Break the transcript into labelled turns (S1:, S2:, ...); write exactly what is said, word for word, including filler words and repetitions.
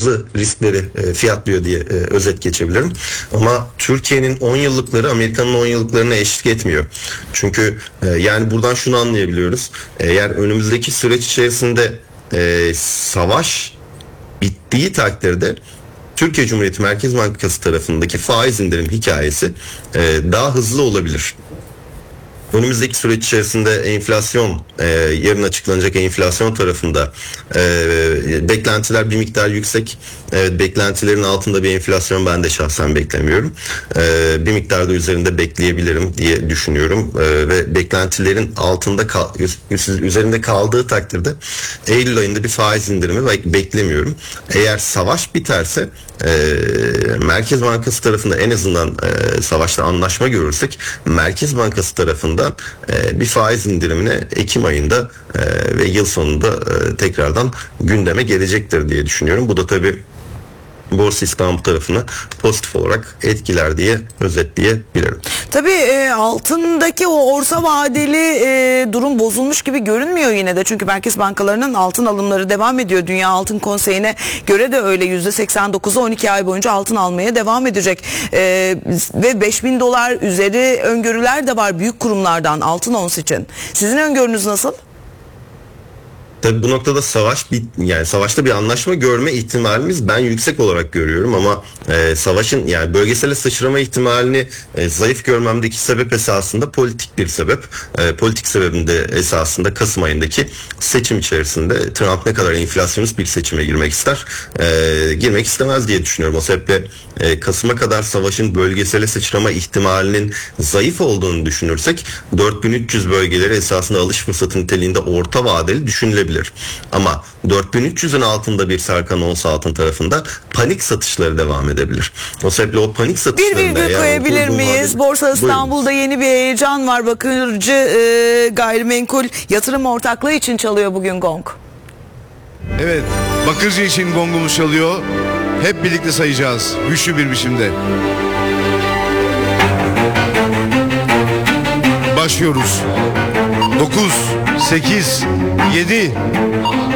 S1: hızlı riskleri e, fiyatlıyor diye e, özet geçebilirim. Ama Türkiye'nin on yıllıkları Amerika'nın on yıllıklarına eşlik etmiyor. Çünkü e, yani buradan şunu anlayabiliyoruz. Eğer önümüzdeki süreç içerisinde e, savaş bittiği takdirde Türkiye Cumhuriyeti Merkez Bankası tarafındaki faiz indirim hikayesi e, daha hızlı olabilir. Önümüzdeki süreç içerisinde enflasyon, e, yarın açıklanacak enflasyon tarafında e, beklentiler bir miktar yüksek. Evet, beklentilerin altında bir enflasyon ben de şahsen beklemiyorum. E, bir miktar da üzerinde bekleyebilirim diye düşünüyorum. E, ve beklentilerin altında kal, üzerinde kaldığı takdirde Eylül ayında bir faiz indirimi beklemiyorum. Eğer savaş biterse e, Merkez Bankası tarafında en azından e, savaşta anlaşma görürsek Merkez Bankası tarafında bir faiz indirimine Ekim ayında ve yıl sonunda tekrardan gündeme gelecektir diye düşünüyorum. Bu da tabii Borsa İstanbul tarafını pozitif olarak etkiler diye özetleyebilirim.
S2: Tabii e, altındaki o orta vadeli e, durum bozulmuş gibi görünmüyor yine de. Çünkü merkez bankalarının altın alımları devam ediyor. Dünya Altın Konseyi'ne göre de öyle yüzde seksen dokuzu on iki ay boyunca altın almaya devam edecek. E, ve beş bin dolar üzeri öngörüler de var büyük kurumlardan altın ons için. Sizin öngörünüz nasıl?
S1: Tabii bu noktada savaş bir yani savaşta bir anlaşma görme ihtimalimiz ben yüksek olarak görüyorum ama e, savaşın yani bölgesel sıçrama ihtimalini e, zayıf görmemdeki sebep esasında politik bir sebep. E, politik sebebinde esasında Kasım ayındaki seçim içerisinde Trump ne kadar enflasyonist bir seçime girmek ister, e, girmek istemez diye düşünüyorum. O sebeple e, Kasım'a kadar savaşın bölgesel sıçrama ihtimalinin zayıf olduğunu düşünürsek dört bin üç yüz bölgeleri esasında alış fırsatı niteliğinde orta vadeli düşünülebilir. Ama dört bin üç yüzün altında bir sarkan ons altın tarafında panik satışları devam edebilir. O sebeple o panik satışlarında...
S2: Bir virgül koyabilir miyiz? Vadeli... Borsa İstanbul'da buyurun. Yeni bir heyecan var. Bakırcı e, gayrimenkul yatırım ortaklığı için çalıyor bugün gong.
S3: Evet, Bakırcı için gongumuz çalıyor. Hep birlikte sayacağız. Güçlü bir biçimde. Başlıyoruz. dokuz, sekiz, yedi,